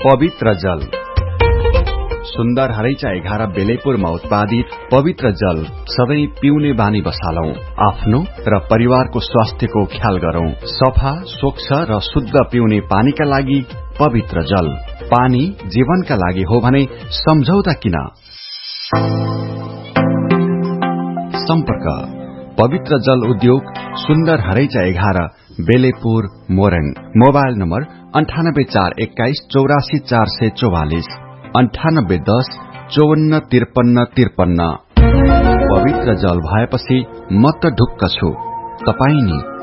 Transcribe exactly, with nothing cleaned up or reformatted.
पवित्र जल। सुन्दर हरैचा एघार बेलेपुरमा उत्पादित पवित्र जल सधैं पिउने बानी बसालौं। आफ्नो र परिवारको स्वास्थ्यको ख्याल गरौं। सफा, स्वच्छ र शुद्ध पिउने पानीका लागि पवित्र जल। पानी जीवनका लागि हो भने सम्झौता किन? सम्पर्क पवित्र जल उद्योग, सुन्दर हरैचा एघार, बेलेपुर, मोरङ। मोबाइल नम्बर अन्ठानब्बे चार एक्काइस चौरासी चार सय चौवालिस, अन्ठानब्बे दस चौवन्न त्रिपन्न त्रिपन्न। पवित्र जल भएपछि म त ढुक्क छु, तपाई नि